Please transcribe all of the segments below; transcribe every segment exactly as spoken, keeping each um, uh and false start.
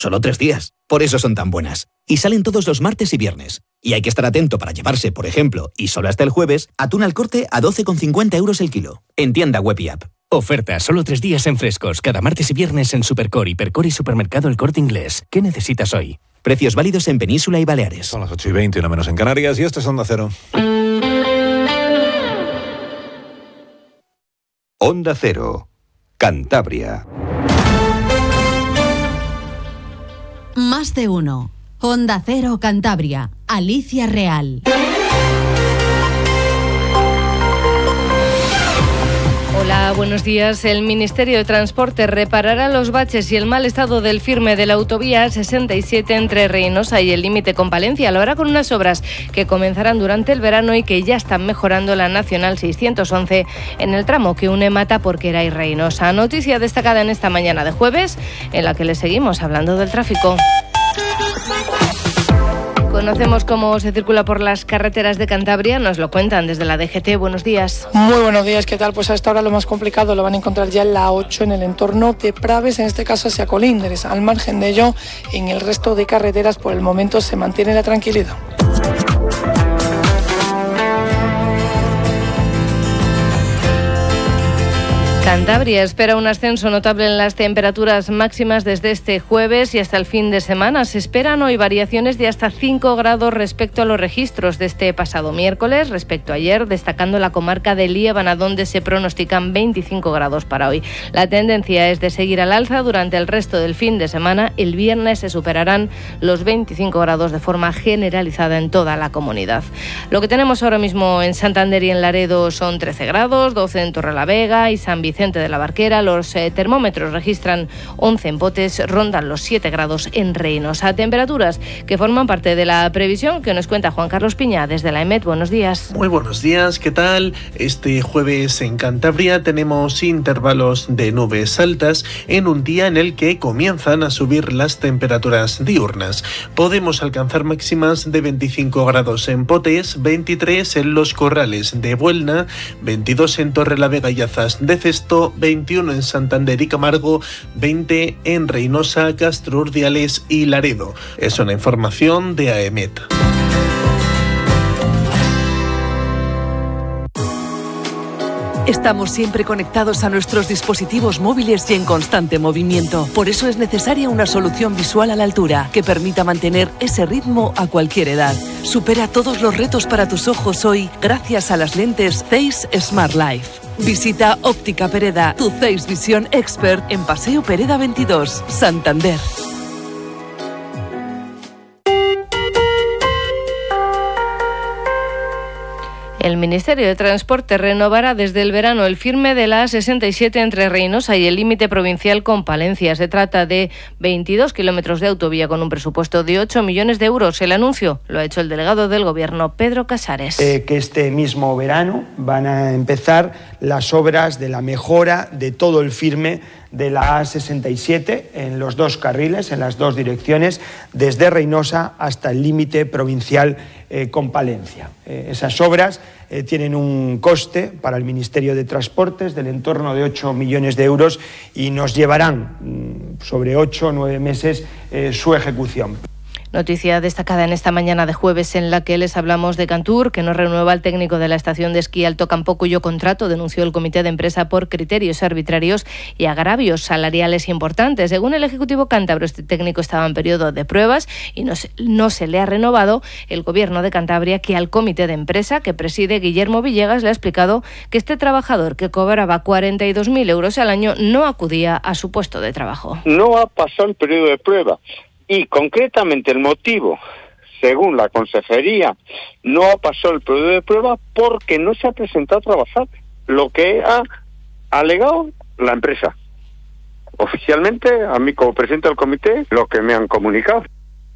Solo tres días. Por eso son tan buenas. Y salen todos los martes y viernes. Y hay que estar atento para llevarse, por ejemplo, y solo hasta el jueves, atún al corte a doce con cincuenta euros el kilo. En tienda web y app. Oferta solo tres días en frescos. Cada martes y viernes en Supercore, Hipercore y Supermercado El Corte Inglés. ¿Qué necesitas hoy? Precios válidos en Península y Baleares. Son las ocho y veinte, una menos en Canarias, y esto es Onda Cero. Onda Cero, Cantabria. Más de uno. Onda Cero Cantabria. Alicia Real. Hola, buenos días. El Ministerio de Transporte reparará los baches y el mal estado del firme de la autovía sesenta y siete entre Reinosa y el límite con Palencia. Lo hará con unas obras que comenzarán durante el verano y que ya están mejorando la Nacional seiscientos once en el tramo que une Mataporquera y Reinosa. Noticia destacada en esta mañana de jueves, en la que les seguimos hablando del tráfico. Conocemos cómo se circula por las carreteras de Cantabria, nos lo cuentan desde la D G T. Buenos días. Muy buenos días, ¿qué tal? Pues a esta hora lo más complicado lo van a encontrar ya en la ocho, en el entorno de Praves, en este caso hacia Colindres. Al margen de ello, en el resto de carreteras por el momento se mantiene la tranquilidad. Cantabria espera un ascenso notable en las temperaturas máximas desde este jueves y hasta el fin de semana. Se esperan hoy variaciones de hasta cinco grados respecto a los registros de este pasado miércoles, respecto a ayer, destacando la comarca de Líbana, donde se pronostican veinticinco grados para hoy. La tendencia es de seguir al alza durante el resto del fin de semana. El viernes se superarán los veinticinco grados de forma generalizada en toda la comunidad. Lo que tenemos ahora mismo en Santander y en Laredo son trece grados, doce en Torrelavega y San Vicente de la Barquera. Los eh, termómetros registran once en Potes, rondan los siete grados en Reinosa. Temperaturas que forman parte de la previsión que nos cuenta Juan Carlos Piña desde la EMET. Buenos días. Muy buenos días, ¿qué tal? Este jueves en Cantabria tenemos intervalos de nubes altas en un día en el que comienzan a subir las temperaturas diurnas. Podemos alcanzar máximas de veinticinco grados en Potes, veintitrés en Los Corrales de Buelna, veintidós en Torrelavega y Azas de Cesto, veintiuno en Santander y Camargo, veinte en Reinosa, Castro Urdiales y Laredo. Es una información de AEMET. Estamos siempre conectados a nuestros dispositivos móviles y en constante movimiento. Por eso es necesaria una solución visual a la altura que permita mantener ese ritmo a cualquier edad. Supera todos los retos para tus ojos hoy gracias a las lentes Zeiss Smart Life. Visita Óptica Pereda, tu Zeiss Visión Expert en Paseo Pereda veintidós, Santander. El Ministerio de Transporte renovará desde el verano el firme de la A sesenta y siete entre Reinosa y el límite provincial con Palencia. Se trata de veintidós kilómetros de autovía con un presupuesto de ocho millones de euros. El anuncio lo ha hecho el delegado del Gobierno, Pedro Casares. Eh, que este mismo verano van a empezar las obras de la mejora de todo el firme de la A sesenta y siete en los dos carriles, en las dos direcciones, desde Reinosa hasta el límite provincial eh, con Palencia. Eh, esas obras eh, tienen un coste para el Ministerio de Transportes del entorno de ocho millones de euros y nos llevarán mm, sobre ocho o nueve meses eh, su ejecución. Noticia destacada en esta mañana de jueves en la que les hablamos de Cantur, que no renueva al técnico de la estación de esquí Alto Campo, cuyo contrato denunció el comité de empresa por criterios arbitrarios y agravios salariales importantes. Según el Ejecutivo cántabro, este técnico estaba en periodo de pruebas y no se, no se le ha renovado. El Gobierno de Cantabria, que al comité de empresa que preside Guillermo Villegas, le ha explicado que este trabajador, que cobraba cuarenta y dos mil euros al año, no acudía a su puesto de trabajo. No ha pasado el periodo de prueba. Y concretamente el motivo, según la consejería, no ha pasado el periodo de prueba porque no se ha presentado a trabajar, lo que ha alegado la empresa. Oficialmente, a mí como presidente del comité, lo que me han comunicado. Y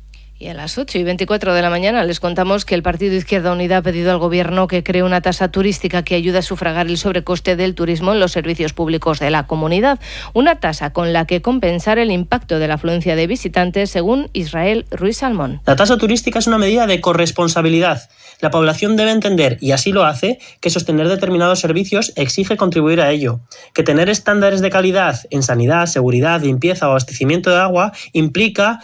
Y a las ocho y veinticuatro de la mañana les contamos que el Partido Izquierda Unida ha pedido al Gobierno que cree una tasa turística que ayude a sufragar el sobrecoste del turismo en los servicios públicos de la comunidad. Una tasa con la que compensar el impacto de la afluencia de visitantes, según Israel Ruiz Salmón. La tasa turística es una medida de corresponsabilidad. La población debe entender, y así lo hace, que sostener determinados servicios exige contribuir a ello. Que tener estándares de calidad en sanidad, seguridad, limpieza o abastecimiento de agua implica